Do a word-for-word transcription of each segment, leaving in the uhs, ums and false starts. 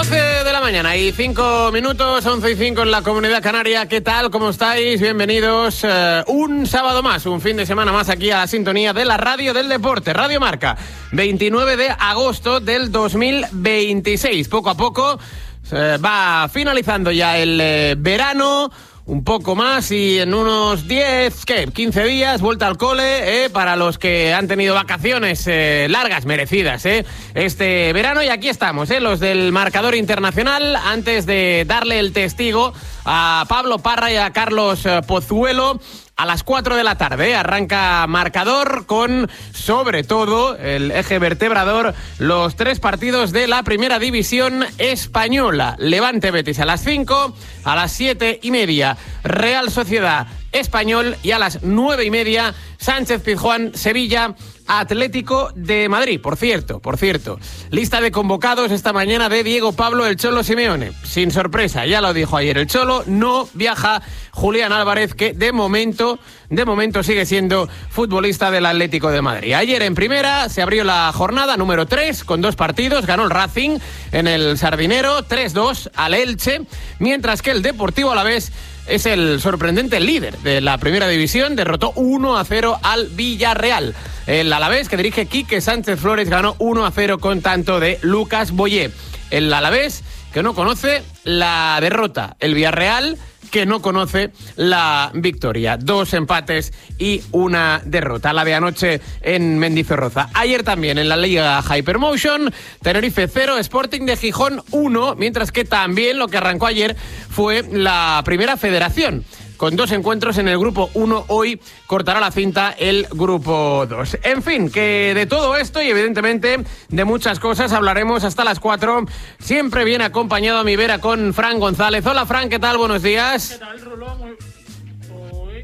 doce de la mañana y cinco minutos, once y cinco en la Comunidad Canaria. ¿Qué tal? ¿Cómo estáis? Bienvenidos uh, un sábado más, un fin de semana más aquí a la sintonía de la Radio del Deporte, Radio Marca, veintinueve de agosto del dos mil veintiséis. Poco a poco uh, va finalizando ya el uh, verano. Un poco más y en unos diez, ¿qué? quince días, vuelta al cole, ¿eh? Para los que han tenido vacaciones eh, largas, merecidas, ¿eh? Este verano. Y aquí estamos, ¿eh? Los del marcador internacional, antes de darle el testigo a Pablo Parra y a Carlos eh, Pozuelo. A las cuatro de la tarde arranca marcador con, sobre todo, el eje vertebrador, los tres partidos de la primera división española. Levante Betis a las cinco, a las siete y media Real Sociedad Español y a las nueve y media Sánchez Pizjuán Sevilla Atlético de Madrid. Por cierto, por cierto, lista de convocados esta mañana de Diego Pablo el Cholo Simeone. Sin sorpresa, ya lo dijo ayer el Cholo, no viaja Julián Álvarez, que de momento, de momento sigue siendo futbolista del Atlético de Madrid. Ayer en primera se abrió la jornada número tres con dos partidos. Ganó el Racing en el Sardinero tres dos al Elche, mientras que el Deportivo Alavés es el sorprendente líder de la primera división, derrotó uno a cero al Villarreal. El Alavés, que dirige Quique Sánchez Flores, ganó uno a cero con tanto de Lucas Boyé. El Alavés, que no conoce la derrota. El Villarreal, que no conoce la victoria. Dos empates y una derrota. La de anoche en Mendizorroza. Ayer también en la Liga Hypermotion, Tenerife cero, Sporting de Gijón uno, mientras que también lo que arrancó ayer fue la Primera Federación. Con dos encuentros en el grupo uno, hoy cortará la cinta el grupo dos. En fin, que de todo esto y evidentemente de muchas cosas hablaremos hasta las cuatro. Siempre bien acompañado a mi vera con Fran González. Hola Fran, ¿qué tal? Buenos días. ¿Qué tal, Rulo? Muy... Uy.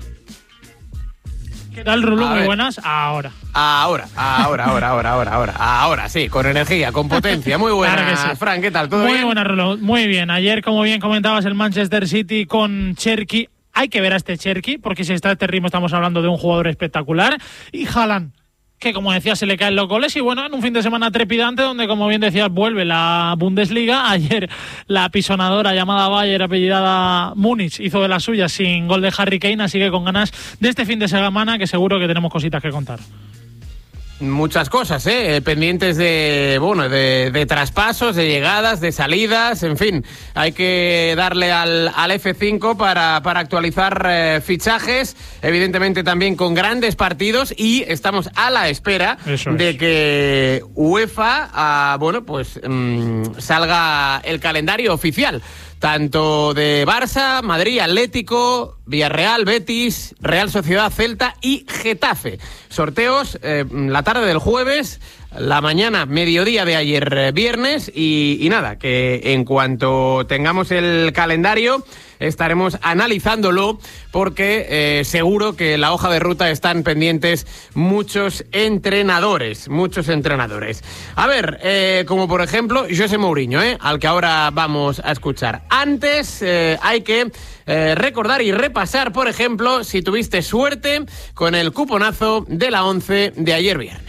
¿Qué tal, Rulo? Muy buenas. Ahora. Ahora, ahora, ahora, ahora, ahora, ahora. Ahora sí, con energía, con potencia. Muy buena, claro que sí. Fran, ¿qué tal? ¿Todo muy bien? Muy buena, Rulo. Muy bien. Ayer, como bien comentabas, el Manchester City con Cherki. Hay que ver a este Cherki, porque si está a este ritmo estamos hablando de un jugador espectacular. Y Haaland, que como decía, se le caen los goles. Y bueno, en un fin de semana trepidante, donde como bien decías, vuelve la Bundesliga. Ayer la apisonadora llamada Bayer, apellidada Múnich, hizo de las suyas sin gol de Harry Kane. Así que con ganas de este fin de semana, que seguro que tenemos cositas que contar. Muchas cosas, ¿eh? Pendientes de, bueno, de, de traspasos, de llegadas, de salidas, en fin. Hay que darle al, al F cinco para, para actualizar eh, fichajes, evidentemente también con grandes partidos, y estamos a la espera de que UEFA, ah, bueno, pues mmm, salga el calendario oficial. Tanto de Barça, Madrid, Atlético, Villarreal, Betis, Real Sociedad, Celta y Getafe. Sorteos eh, la tarde del jueves, la mañana, mediodía de ayer eh, viernes y, y nada, que en cuanto tengamos el calendario estaremos analizándolo, porque eh, seguro que la hoja de ruta están pendientes muchos entrenadores, muchos entrenadores. A ver, eh, como por ejemplo José Mourinho, eh, al que ahora vamos a escuchar. Antes eh, hay que eh, recordar y repasar, por ejemplo, si tuviste suerte con el cuponazo de la once de ayer viernes.